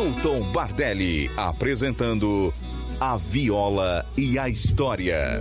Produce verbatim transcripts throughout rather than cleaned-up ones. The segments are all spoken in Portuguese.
Milton Bardelli, apresentando A Viola e a História.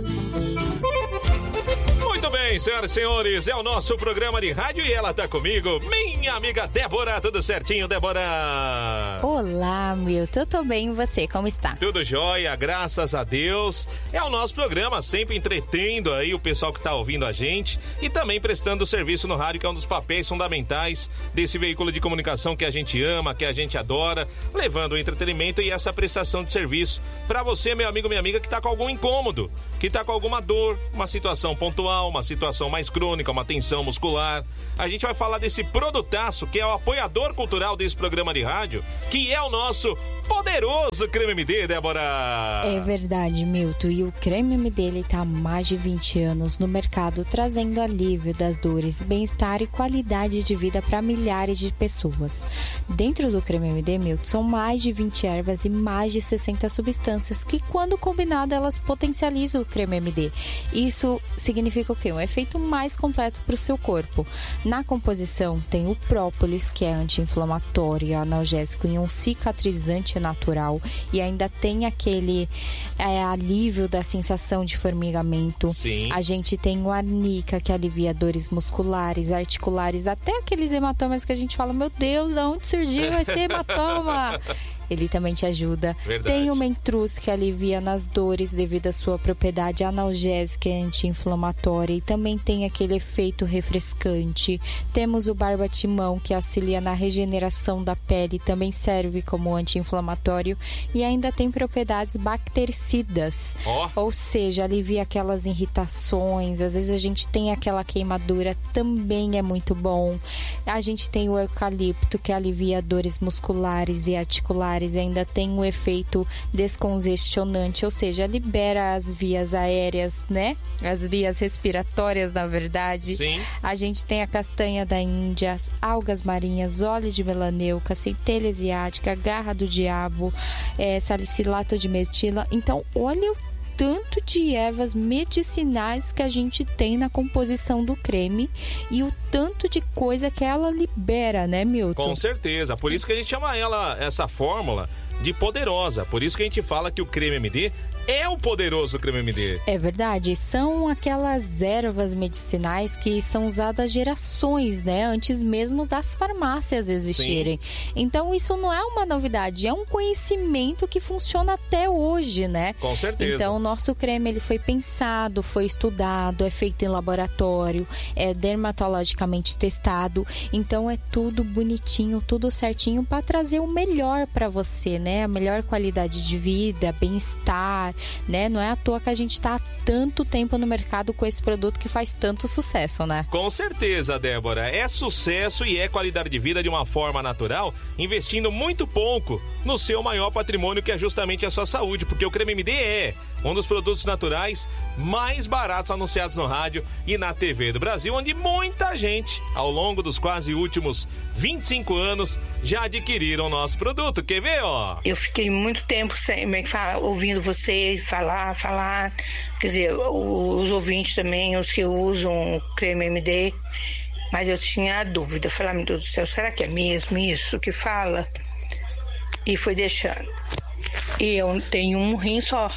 Muito bem, senhoras e senhores, é o nosso programa de rádio e ela tá comigo, minha amiga Débora. Tudo certinho, Débora? Olá, Milton, tô bem, e você, como está? Tudo jóia, graças a Deus. É o nosso programa, sempre entretendo aí o pessoal que tá ouvindo a gente e também prestando serviço no rádio, que é um dos papéis fundamentais desse veículo de comunicação que a gente ama, que a gente adora, levando o entretenimento e essa prestação de serviço pra você, meu amigo, minha amiga, que tá com algum incômodo, que tá com alguma dor, uma situação pontual, uma situação mais crônica, uma tensão muscular. A gente vai falar desse produtaço que é o apoiador cultural desse programa de rádio, que é o nosso poderoso Creme M D, Débora. É verdade, Milton, e o Creme M D ele tá há mais de vinte anos no mercado, trazendo alívio das dores, bem-estar e qualidade de vida para milhares de pessoas. Dentro do Creme M D, Milton, são mais de vinte ervas e mais de sessenta substâncias que, quando combinadas, elas potencializam o Creme M D. Isso significa o quê? Um efeito mais completo para o seu corpo. Na composição tem o própolis, que é anti-inflamatório, analgésico e um cicatrizante natural, e ainda tem aquele é, alívio da sensação de formigamento. Sim. A gente tem o arnica, que alivia dores musculares, articulares, até aqueles hematomas que a gente fala, meu Deus, de onde surgiu esse hematoma? Ele também te ajuda. Verdade. Tem o Mentruz, que alivia nas dores devido à sua propriedade analgésica e anti-inflamatória, e também tem aquele efeito refrescante. Temos o Barbatimão, que auxilia na regeneração da pele, também serve como anti-inflamatório e ainda tem propriedades bactericidas. Oh. Ou seja, alivia aquelas irritações, às vezes a gente tem aquela queimadura, também é muito bom. A gente tem o eucalipto, que alivia dores musculares e articulares, e ainda tem um efeito descongestionante, ou seja, libera as vias aéreas, né? As vias respiratórias, na verdade. Sim. A gente tem a castanha da Índia, algas marinhas, óleo de melaneuca, centelha asiática, garra do diabo, é, salicilato de metila. Então, olha o tanto de ervas medicinais que a gente tem na composição do creme e o tanto de coisa que ela libera, né, Milton? Com certeza, por isso que a gente chama ela, essa fórmula, de poderosa. Por isso que a gente fala que o Creme M D é o poderoso Creme M D. É verdade, são aquelas ervas medicinais que são usadas gerações, né? Antes mesmo das farmácias existirem. Sim. Então isso não é uma novidade, é um conhecimento que funciona até hoje, né? Com certeza. Então o nosso creme ele foi pensado, foi estudado, é feito em laboratório, é dermatologicamente testado. Então é tudo bonitinho, tudo certinho para trazer o melhor para você, né? A melhor qualidade de vida, bem-estar, né? Não é à toa que a gente está há tanto tempo no mercado com esse produto que faz tanto sucesso, né? Com certeza, Débora. É sucesso e é qualidade de vida de uma forma natural, investindo muito pouco no seu maior patrimônio, que é justamente a sua saúde, porque o Creme M D é um dos produtos naturais mais baratos anunciados no rádio e na T V do Brasil, onde muita gente, ao longo dos quase últimos vinte e cinco anos, já adquiriram o nosso produto. Quer ver, ó? Eu fiquei muito tempo sem, como é que fala, ouvindo vocês falar, falar, quer dizer, os ouvintes também, os que usam o Creme M D, mas eu tinha a dúvida, eu falei, meu Deus do céu, será que é mesmo isso que fala? E foi deixando. E eu tenho um rim só.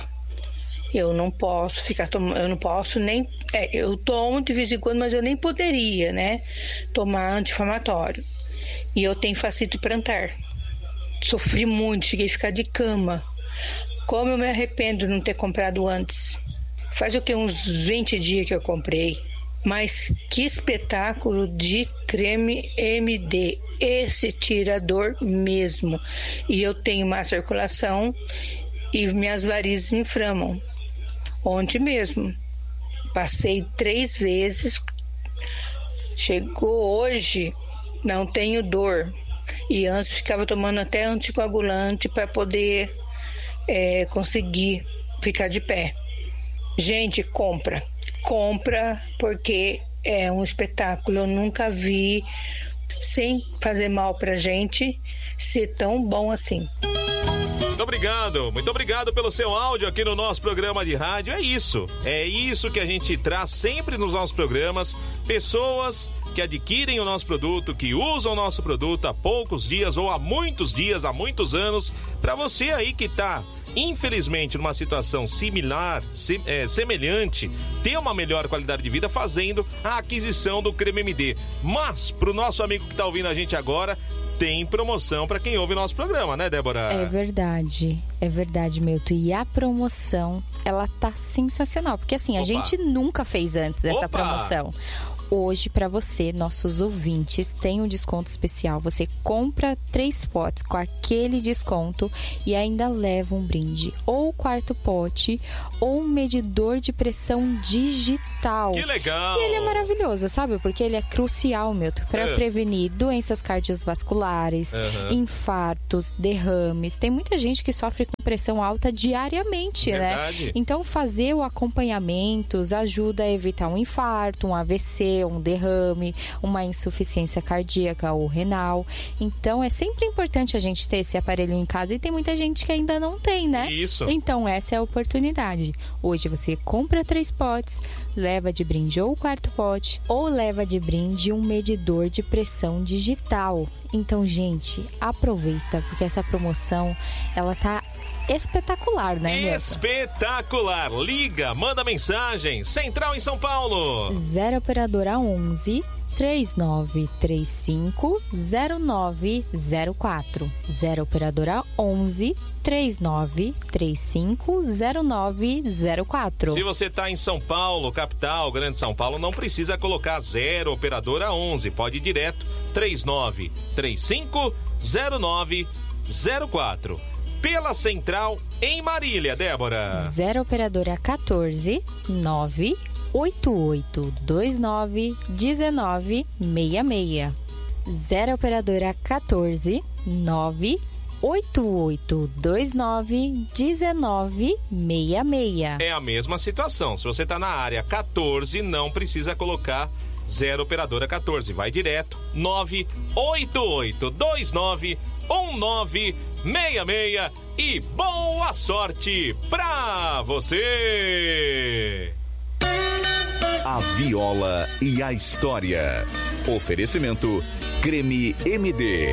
Eu não posso ficar tomando, eu não posso nem, é, eu tomo de vez em quando, mas eu nem poderia, né, tomar anti-inflamatório. E eu tenho fascite plantar. Sofri muito, cheguei a ficar de cama. Como eu me arrependo de não ter comprado antes. Faz o que, uns vinte dias que eu comprei. Mas que espetáculo de Creme M D. Esse tirador mesmo. E eu tenho má circulação e minhas varizes inflamam. Ontem mesmo. Passei três vezes. Chegou hoje, não tenho dor. E antes ficava tomando até anticoagulante para poder é, conseguir ficar de pé. Gente, compra. Compra, porque é um espetáculo. Eu nunca vi, sem fazer mal pra gente, ser tão bom assim. Muito obrigado, muito obrigado pelo seu áudio aqui no nosso programa de rádio. É isso, é isso que a gente traz sempre nos nossos programas. Pessoas que adquirem o nosso produto, que usam o nosso produto há poucos dias ou há muitos dias, há muitos anos. Para você aí que tá, infelizmente, numa situação similar, se, é, semelhante, ter uma melhor qualidade de vida fazendo a aquisição do Creme M D. Mas, pro nosso amigo que tá ouvindo a gente agora, tem promoção para quem ouve o nosso programa, né, Débora? É verdade, é verdade, Milton. E a promoção, ela tá sensacional, porque assim, a Opa. gente nunca fez antes dessa Opa. promoção. Hoje, para você, nossos ouvintes, tem um desconto especial. Você compra três potes com aquele desconto e ainda leva um brinde. Ou quarto pote, ou um medidor de pressão digital. Que legal! E ele é maravilhoso, sabe? Porque ele é crucial, Milton, para é. prevenir doenças cardiovasculares, uhum. infartos, derrames. Tem muita gente que sofre com pressão alta diariamente, Verdade. né? Então, fazer o acompanhamento ajuda a evitar um infarto, um A V C, um derrame, uma insuficiência cardíaca ou renal. Então, é sempre importante a gente ter esse aparelho em casa e tem muita gente que ainda não tem, né? Isso. Então, essa é a oportunidade. Hoje você compra três potes, leva de brinde ou o quarto pote, ou leva de brinde um medidor de pressão digital. Então, gente, aproveita, porque essa promoção, ela tá espetacular, né, Milton? Espetacular! Liga, manda mensagem. Central em São Paulo. zero operadora onze, três nove três cinco, zero nove zero quatro. zero operadora onze, três nove três cinco, zero nove zero quatro. Se você está em São Paulo, capital, Grande São Paulo, não precisa colocar zero operadora onze. Pode ir direto três nove três cinco, zero nove zero quatro. Pela Central em Marília, Débora. zero operadora quatorze, nove oito oito dois nove, um nove seis seis. zero operadora quatorze, nove oito oito dois nove, um nove seis seis. É a mesma situação. Se você está na área quatorze, não precisa colocar zero operadora quatorze. Vai direto nove oito oito dois nove, um nove seis seis e boa sorte pra você! A Viola e a História. Oferecimento Creme M D.